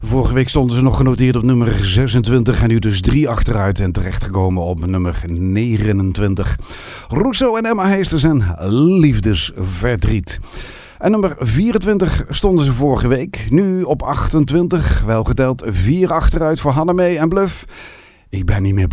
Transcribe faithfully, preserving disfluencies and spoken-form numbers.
Vorige week stonden ze nog genoteerd op nummer zesentwintig en nu dus drie achteruit en terechtgekomen op nummer negenentwintig. Rousseau en Emma Heesters en Liefdesverdriet. En nummer vierentwintig stonden ze vorige week, nu op achtentwintig, welgeteld vier achteruit voor Hannemee en Bluff. Ik ben niet meer